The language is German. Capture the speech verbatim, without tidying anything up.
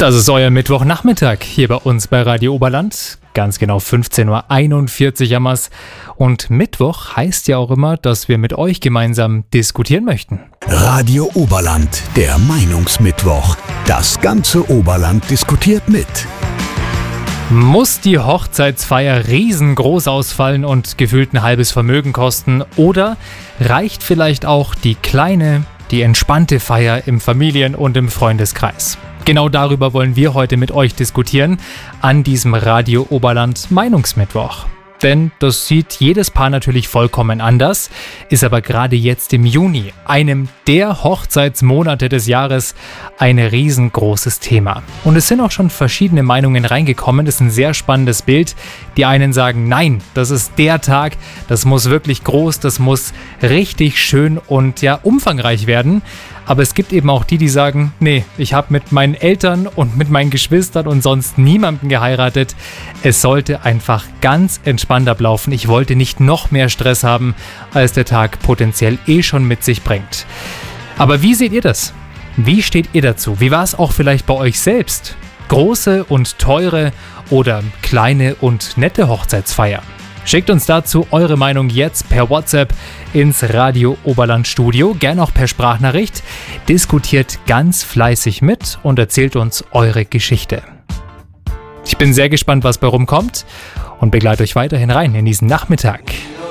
Das ist euer Mittwochnachmittag hier bei uns bei Radio Oberland. Ganz genau fünfzehn Uhr einundvierzig haben wir's. Und Mittwoch heißt ja auch immer, dass wir mit euch gemeinsam diskutieren möchten. Radio Oberland, der Meinungsmittwoch. Das ganze Oberland diskutiert mit. Muss die Hochzeitsfeier riesengroß ausfallen und gefühlt ein halbes Vermögen kosten? Oder reicht vielleicht auch die kleine, die entspannte Feier im Familien- und im Freundeskreis? Genau darüber wollen wir heute mit euch diskutieren an diesem Radio Oberland Meinungsmittwoch. Denn das sieht jedes Paar natürlich vollkommen anders, ist aber gerade jetzt im Juni, einem der Hochzeitsmonate des Jahres, ein riesengroßes Thema. Und es sind auch schon verschiedene Meinungen reingekommen, das ist ein sehr spannendes Bild. Die einen sagen, nein, das ist der Tag, das muss wirklich groß, das muss richtig schön und ja umfangreich werden. Aber es gibt eben auch die, die sagen, nee, ich habe mit meinen Eltern und mit meinen Geschwistern und sonst niemanden geheiratet. Es sollte einfach ganz entspannt ablaufen. Ich wollte nicht noch mehr Stress haben, als der Tag potenziell eh schon mit sich bringt. Aber wie seht ihr das? Wie steht ihr dazu? Wie war es auch vielleicht bei euch selbst? Große und teure oder kleine und nette Hochzeitsfeier? Schickt uns dazu eure Meinung jetzt per WhatsApp ins Radio Oberland Studio, gern auch per Sprachnachricht. Diskutiert ganz fleißig mit und erzählt uns eure Geschichte. Ich bin sehr gespannt, was bei rumkommt und begleite euch weiterhin rein in diesen Nachmittag.